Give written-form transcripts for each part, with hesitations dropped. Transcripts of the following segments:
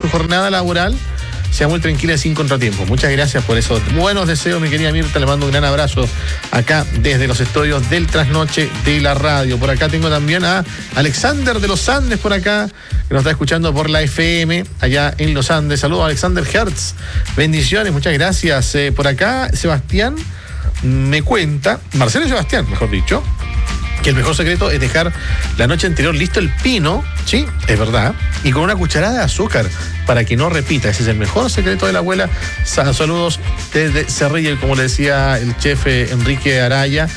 tu jornada laboral sea muy tranquila y sin contratiempo. Muchas gracias por esos buenos deseos, mi querida Mirta. Le mando un gran abrazo acá desde los estudios del Trasnoche de la radio. Por acá tengo también a Alexander de los Andes por acá, que nos está escuchando por la FM allá en los Andes. Saludos a Alexander Hertz. Bendiciones, muchas gracias. Por acá Sebastián me cuenta, Marcelo y Sebastián, mejor dicho, que el mejor secreto es dejar la noche anterior listo el pino, sí, es verdad, y con una cucharada de azúcar para que no repita. Ese es el mejor secreto de la abuela. Saludos desde Cerrillo, como le decía el chef Enrique Araya.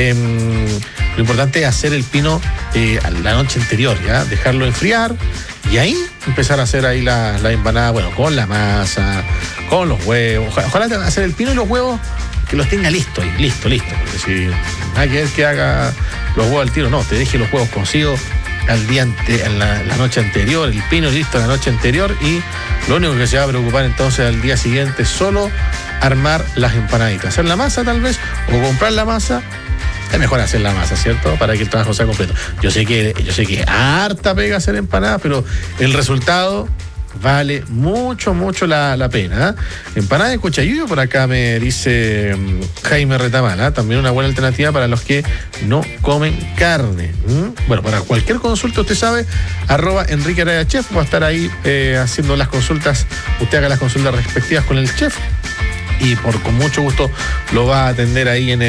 Lo importante es hacer el pino la noche anterior, ¿ya? Dejarlo enfriar y ahí empezar a hacer ahí la empanada, bueno, con la masa, con los huevos. Ojalá hacer el pino y los huevos que los tenga listo, porque si hay que haga los huevos al tiro, no, te deje los huevos cocidos al día la noche anterior, el pino listo la noche anterior, y lo único que se va a preocupar entonces al día siguiente es solo armar las empanaditas, hacer la masa tal vez, o comprar la masa. Es mejor hacer la masa, ¿cierto? Para que el trabajo sea completo. Yo sé que es harta pega hacer empanadas, pero el resultado vale mucho la pena. Empanada de cochayuyo, por acá me dice Jaime Retamal, también una buena alternativa para los que no comen carne. Bueno, para cualquier consulta, usted sabe, @Enrique Araya Chef, va a estar ahí haciendo las consultas. Usted haga las consultas respectivas con el chef y con mucho gusto lo va a atender ahí en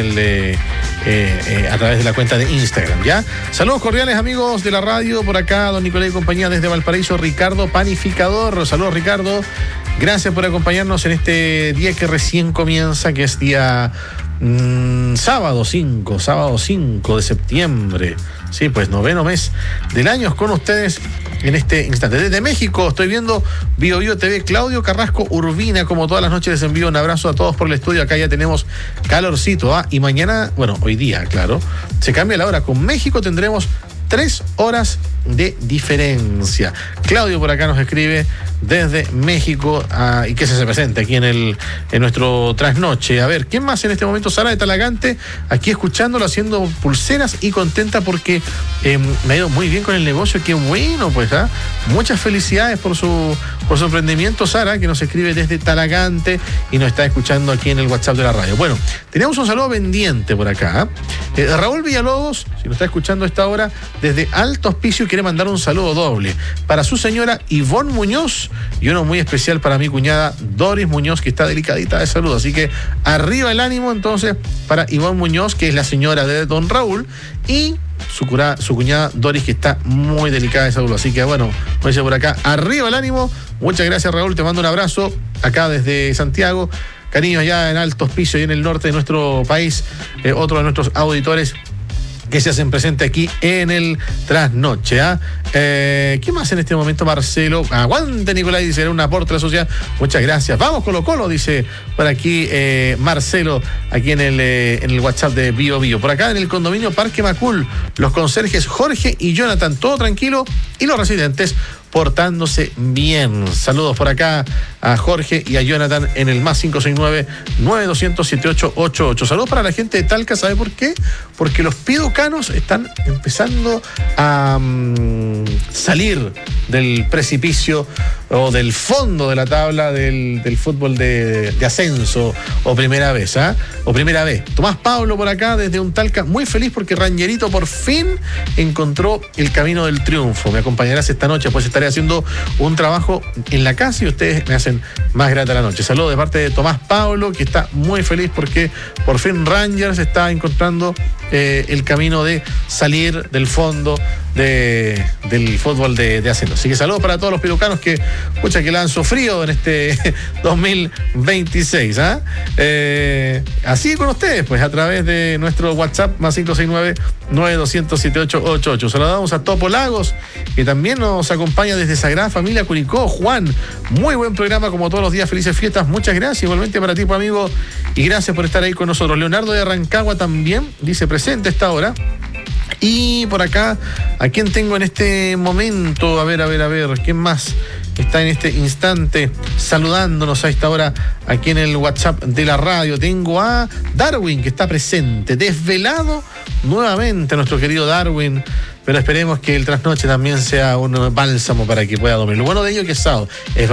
a través de la cuenta de Instagram, ¿ya? Saludos cordiales, amigos de la radio. Por acá, don Nicolás y compañía desde Valparaíso, Ricardo Panificador. Saludos, Ricardo. Gracias por acompañarnos en este día que recién comienza, que es día sábado 5 de septiembre. Sí, pues 9º mes del año con ustedes en este instante. Desde México estoy viendo Bio TV, Claudio Carrasco Urbina, como todas las noches les envío un abrazo a todos por el estudio. Acá ya tenemos calorcito, y mañana, bueno, hoy día, claro, se cambia la hora. Con México tendremos 3 horas de diferencia. Claudio por acá nos escribe desde México, y que se presente aquí en nuestro trasnoche. A ver, ¿quién más en este momento? Sara de Talagante, aquí escuchándolo, haciendo pulseras y contenta porque me ha ido muy bien con el negocio. Qué bueno, pues, muchas felicidades por su emprendimiento, Sara, que nos escribe desde Talagante y nos está escuchando aquí en el WhatsApp de la radio. Bueno, tenemos un saludo pendiente por acá. Raúl Villalobos, si nos está escuchando a esta hora, desde Alto Hospicio, quiere mandar un saludo doble para su señora Ivonne Muñoz y uno muy especial para mi cuñada Doris Muñoz, que está delicadita de salud. Así que arriba el ánimo entonces para Ivonne Muñoz, que es la señora de don Raúl, y su cuñada Doris, que está muy delicada de salud. Así que bueno, como dice por acá, arriba el ánimo. Muchas gracias, Raúl, te mando un abrazo acá desde Santiago. Cariños allá en Alto Hospicio y en el norte de nuestro país, otro de nuestros auditores que se hacen presente aquí en el Trasnoche. ¿Qué más en este momento? Marcelo, aguante Nicolás, dice, era un aporte a la sociedad. Muchas gracias. Vamos Colo-Colo, dice por aquí Marcelo, aquí en el WhatsApp de Bio. Por acá en el condominio Parque Macul, los conserjes Jorge y Jonathan, todo tranquilo, y los residentes portándose bien. Saludos por acá a Jorge y a Jonathan en el más 569-9200-7888. Saludos para la gente de Talca. ¿Sabe por qué? Porque los piducanos están empezando a salir del precipicio o del fondo de la tabla del fútbol de ascenso o primera vez, o primera vez. Tomás Pablo por acá desde un Talca, muy feliz porque Rangerito por fin encontró el camino del triunfo. Me acompañarás esta noche, pues estaré haciendo un trabajo en la casa y ustedes me hacen más grata la noche. Saludos de parte de Tomás Pablo, que está muy feliz porque por fin Rangers está encontrando el camino de salir del fondo del fútbol de ascenso. Así que saludos para todos los pilucanos que la han sufrido en este 2026. Así con ustedes, pues a través de nuestro WhatsApp más 569-9200-7888. Saludamos a Topo Lagos, que también nos acompaña desde Sagrada Familia Curicó. Juan, muy buen programa como todos los días, felices fiestas, muchas gracias, igualmente para ti, amigo, y gracias por estar ahí con nosotros. Leonardo de Rancagua también dice presente a esta hora. Y por acá, ¿a quién tengo en este momento? A ver, ¿quién más está en este instante saludándonos a esta hora aquí en el WhatsApp de la radio? Tengo a Darwin, que está presente, desvelado nuevamente nuestro querido Darwin, pero esperemos que el trasnoche también sea un bálsamo para que pueda dormir. Lo bueno de ello es que es sábado.